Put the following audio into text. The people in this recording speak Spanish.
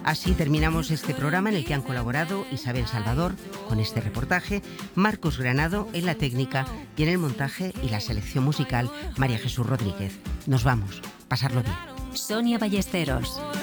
Así terminamos este programa en el que han colaborado Isabel Salvador con este reportaje, Marcos Granado en la técnica y en el montaje y la selección musical María Jesús Rodríguez. Nos vamos. Pasarlo bien. Sonia Ballesteros.